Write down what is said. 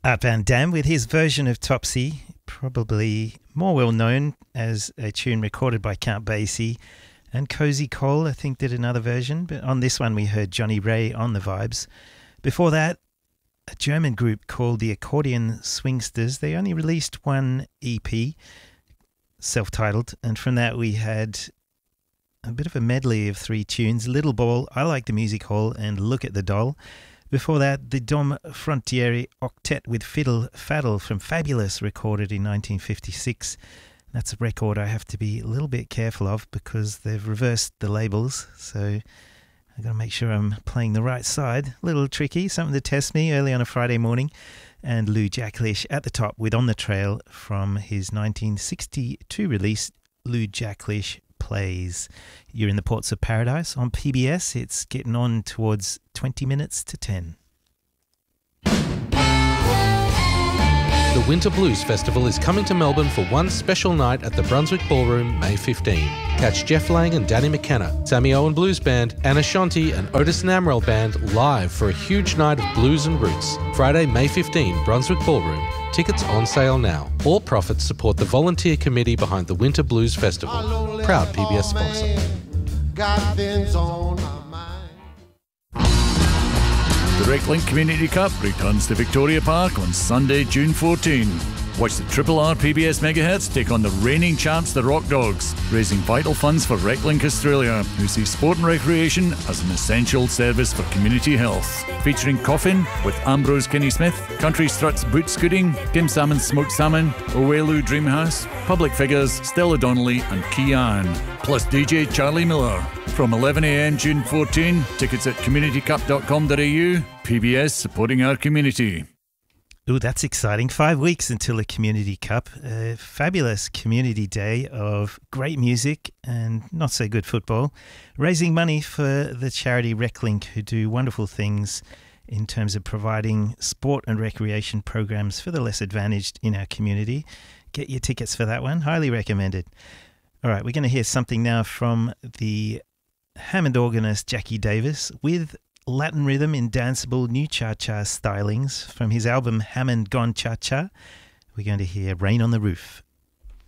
Art Van Dam with his version of Topsy, probably more well known as a tune recorded by Count Basie, and Cozy Cole, I think, did another version, but on this one we heard Johnny Ray on the vibes. Before that, a German group called the Accordion Swingsters. They only released one EP, self-titled, and from that we had a bit of a medley of three tunes: Little Ball, I Like the Music Hall, and Look at the Doll. Before that, the Dom Frontiere Octet with Fiddle Faddle from Fabulous, recorded in 1956. That's a record I have to be a little bit careful of because they've reversed the labels, so I've got to make sure I'm playing the right side. A little tricky, something to test me early on a Friday morning. And Lou Jacklish at the top with On the Trail from his 1962 release, Lou Jacklish Plays. You're in the Ports of Paradise on PBS. It's getting on towards 20 minutes to 10. The Winter Blues Festival is coming to Melbourne for one special night at the Brunswick Ballroom, May 15. Catch Jeff Lang and Danny McKenna, Sammy Owen Blues Band, Anna Shanti and Otis Namrell Band live for a huge night of blues and roots. Friday, May 15, Brunswick Ballroom. Tickets on sale now. All profits support the volunteer committee behind the Winter Blues Festival. Proud PBS sponsor. The Reclink Community Cup returns to Victoria Park on Sunday, June 14. Watch the Triple R PBS Megahertz take on the reigning champs, the Rock Dogs, raising vital funds for Reclink Australia, who see sport and recreation as an essential service for community health. Featuring Coffin with Ambrose Kenny Smith, Country Struts Boot Scooting, Kim Salmon's Smoked Salmon, Owelu Dreamhouse, Public Figures, Stella Donnelly and Kian, plus DJ Charlie Miller. From 11 a.m. June 14, tickets at communitycup.com.au, PBS supporting our community. Ooh, that's exciting. 5 weeks until the Community Cup. A fabulous community day of great music and not so good football. Raising money for the charity Reclink, who do wonderful things in terms of providing sport and recreation programs for the less advantaged in our community. Get your tickets for that one. Highly recommended. All right, we're going to hear something now from the Hammond organist Jackie Davis with Latin rhythm in danceable new cha-cha stylings from his album Hammond Gone Cha-Cha. We're going to hear Rain on the Roof.